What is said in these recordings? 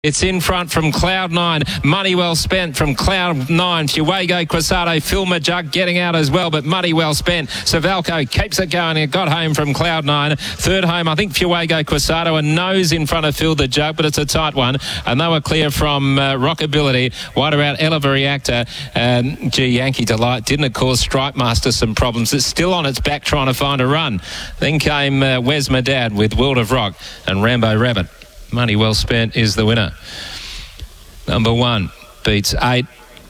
It's in front from Cloud 9. Money well spent from Cloud 9. Fuego Cruzado, Filmer Jug getting out as well, but money well spent. Savalco keeps it going. It got home from Cloud 9. Third home, I think Fuego Cruzado, a nose in front of Phil the Jug, but it's a tight one. And they were clear from Rockability. Wider out Ella Reactor. Yankee Delight didn't, of course, Stripe Master some problems. It's still on its back trying to find a run. Then came Wes Madad with World of Rock and Rambo Rabbit. Money well spent is the winner. Number 1 beats 8,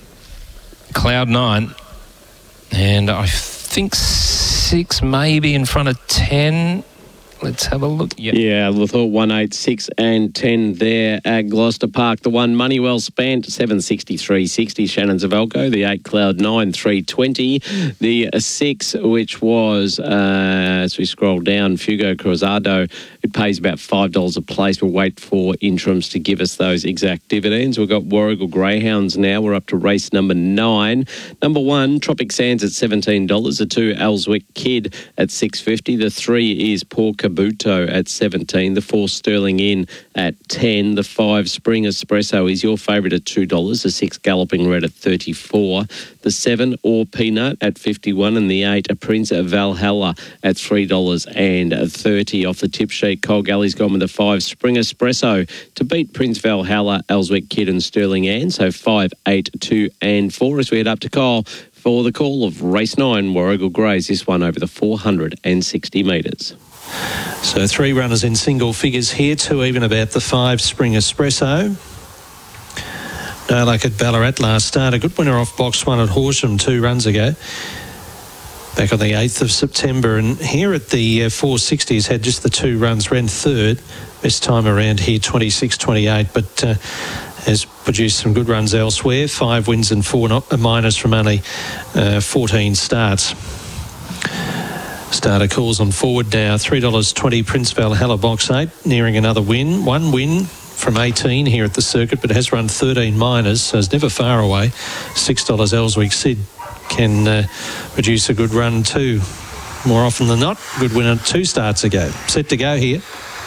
Cloud 9, and I think 6 maybe in front of 10. Let's have a look. Yep. Yeah, we thought 1, 8, 6 and 10 there at Gloucester Park. The 1, Money Well Spent, 763.60, Shannon Zavalco. The 8, Cloud 9, 320. The 6, which was, as we scroll down, Fuego Cruzado, it pays about $5 a place. We'll wait for interims to give us those exact dividends. We've got Warrigal Greyhounds now. We're up to race number 9. Number 1, Tropic Sands at $17. The 2, Ellswick Kid at $6.50. The 3 is Poor Kabuto at 17. The 4, Sterling Inn at 10. The 5, Spring Espresso is your favourite at $2. The 6, Galloping Red at 34. The 7, Or Peanut at 51. And the 8, Prince Valhalla at $3.30. Off the tip sheet, Cole Galley's gone with the 5, Spring Espresso to beat Prince Valhalla, Ellswick Kid and Sterling Ann. So 5, 8, 2 and 4 as we head up to Cole for the call of race 9, Warrigal Greys. This one over the 460 metres. So 3 runners in single figures here, 2 even about the 5, Spring Espresso. No luck at Ballarat last start. A good winner off box 1 at Horsham 2 runs ago. Back on the 8th of September. And here at the 460s had just the 2 runs, ran 3rd. Best time around here, 26.28, but has produced some good runs elsewhere. 5 wins and 4 minors from only 14 starts. Starter calls on forward now. $3.20 Prince Valhalla box 8, nearing another win. 1 win from 18 here at the circuit, but has run 13 minors, so it's never far away. $6 Ellswick Sid can produce a good run too. More often than not, good winner 2 starts ago. Set to go here.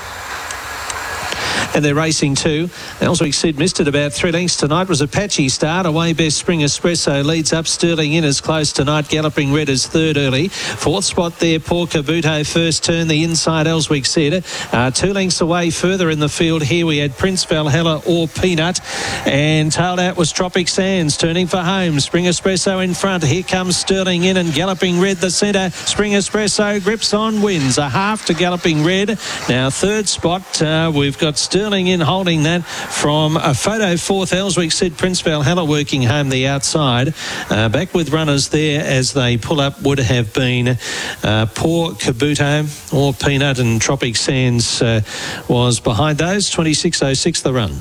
And they're racing too. Ellswick Sid missed it about 3 lengths tonight. Was a patchy start. Away best Spring Espresso leads up. Sterling Inn is close tonight. Galloping Red is 3rd early. 4th spot there, Poor Kabuto first turn. The inside Ellswick Sid. 2 lengths away further in the field. Here we had Prince Valhalla or Peanut. And tailed out was Tropic Sands turning for home. Spring Espresso in front. Here comes Sterling Inn and Galloping Red the centre. Spring Espresso grips on, wins. A half to Galloping Red. Now 3rd spot, we've got Sterling Inn holding that from a photo. 4th Ellswick Sid, Prince Valhalla working home the outside. Back with runners there as they pull up would have been Poor Kabuto or Peanut, and Tropic Sands was behind those. 26.06 the run.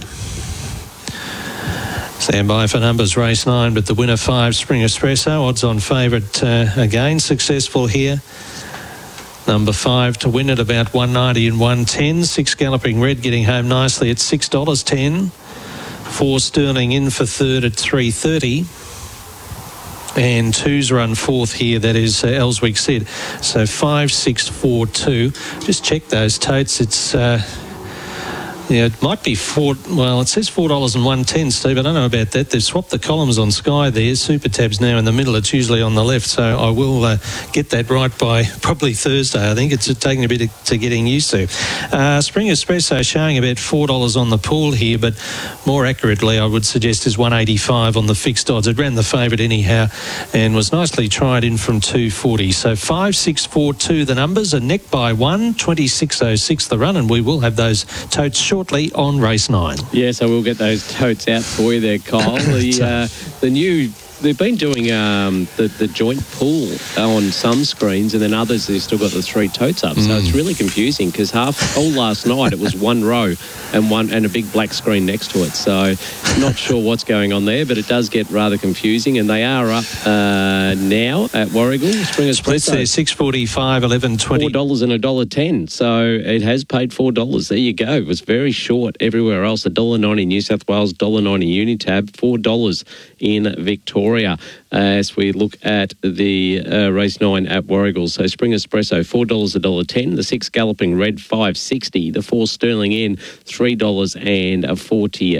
Stand by for numbers race 9, but the winner 5 Spring Espresso, odds on favourite again, successful here. Number 5 to win at about 190 and 110. 6 Galloping Red getting home nicely at $6.10. 4 Sterling Inn for 3rd at $3.30. And 2's run 4th here, that is Ellswick Sid. So 5, 6, 4, 2. Just check those totes. It's yeah, it might be well, it says $4.01, Steve. I don't know about that. They've swapped the columns on Sky there. Super Tab's now in the middle. It's usually on the left. So I will get that right by probably Thursday. I think it's taking a bit to getting used to. Spring Espresso showing about $4 on the pool here, but more accurately, I would suggest is $1.85 on the fixed odds. It ran the favourite anyhow and was nicely tried in from $2.40. So 5, 6, 4, 2 the numbers. A neck by 1, 26.06 the run, and we will have those totes shortly on race 9. Yes, I will get those totes out for you there, Kyle. They've been doing the joint pool on some screens, and then others they've still got the 3 totes up. So it's really confusing because all last night it was 1 row and a big black screen next to it. So not sure what's going on there, but it does get rather confusing. And they are up now at Warrigal. Spring Espresso. There, $6.45, $11.20. $4 and $1.10. So it has paid $4. There you go. It was very short everywhere else. $1.90 New South Wales, $1.90 Unitab, $4 in Victoria. As we look at the race 9 at Warrigal. So Spring Espresso, $4, $1.10. The 6 Galloping Red, $5.60. The 4 Sterling Inn, $3.40.